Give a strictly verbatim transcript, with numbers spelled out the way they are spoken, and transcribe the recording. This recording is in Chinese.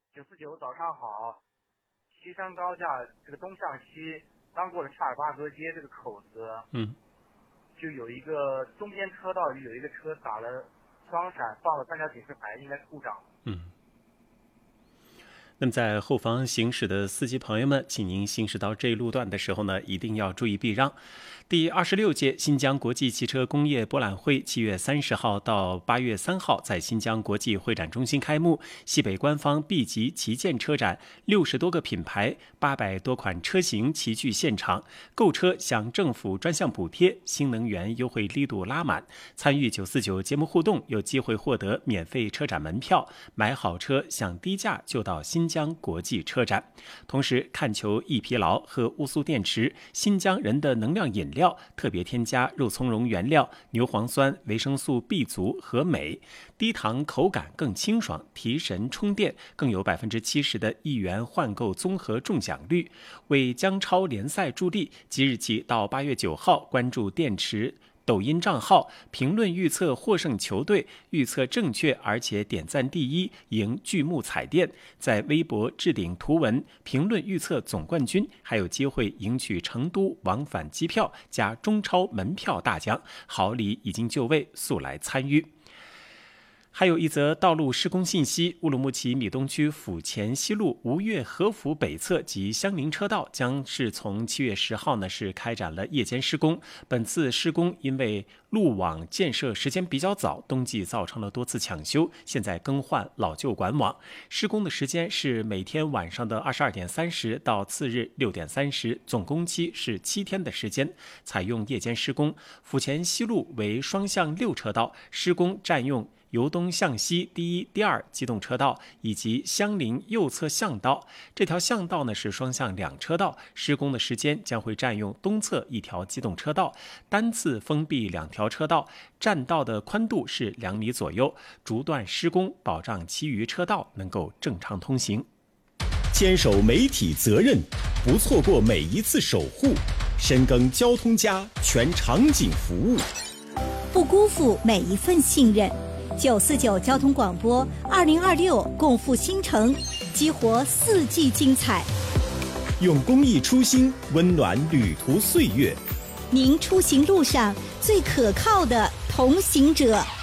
九四九早上好，西山高架这个东向西，刚过了恰尔巴河街这个口子， 嗯， 就有一个中间车道里有一个车打了双闪，放了三条警示牌，应该是故障。 嗯。那么在后方行驶的司机朋友们，请您行驶到这一路段的时候呢，一定要注意避让。第二十六届新疆国际汽车工业博览会七月三十号到八月三号在新疆国际会展中心开幕。西北官方 B 级旗舰车展，六十多个品牌、八百多款车型齐聚现场。购车享政府专项补贴，新能源优惠力度拉满。参与九四九节目互动，有机会获得免费车展门票。买好车享低价，就到新疆国际车展。同时，看球易疲劳，喝乌苏电池，新疆人的能量饮料。特别添加肉苁蓉原料、牛磺酸、维生素 B 族和镁，低糖口感更清爽，提神充电，更有百分之七十的一元换购综合中奖率。为疆超联赛助力，即日起到八月九号，关注电池抖音账号，评论预测获胜球队，预测正确而且点赞第一，赢巨幕彩电。在微博置顶图文，评论预测总冠军，还有机会赢取成都往返机票加中超门票大奖，好礼已经就位，速来参与。还有一则道路施工信息，乌鲁木齐米东区府前西路吴越河府北侧及相邻车道将是从七月十号呢是开展了夜间施工。本次施工因为路网建设时间比较早，冬季造成了多次抢修，现在更换老旧管网。施工的时间是每天晚上的二十二点三十到次日六点三十，总工期是七天的时间，采用夜间施工。府前西路为双向六车道，施工占用由东向西第一、第二机动车道以及相邻右侧巷道。这条巷道呢是双向两车道，施工的时间将会占用东侧一条机动车道，单次封闭两条车道，占道的宽度是两米左右，逐段施工，保障其余车道能够正常通行。 坚守媒体责任，不错过每一次守护，深耕交通家全场景服务， 不辜负每一份信任。九四九交通广播二零二六共赴新城，激活四季精彩。 用公益初心温暖旅途岁月， 您出行路上最可靠的同行者。